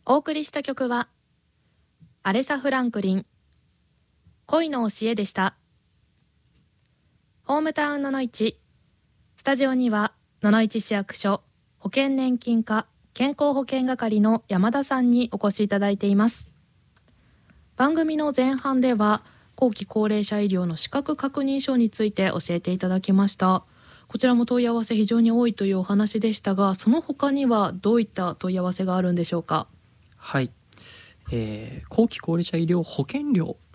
お送りした曲はアレサ・フランクリン恋の教えでした。ホームタウンののいち、スタジオにはののいち市役所保険年金課健康保険係の山田さんにお越しいただいています。番組の前半では後期高齢者医療の資格確認書について教えていただきました。こちらも問い合わせ非常に多いというお話でしたが、その他にはどういった問い合わせがあるんでしょうか。 はい、後期高齢者医療保険料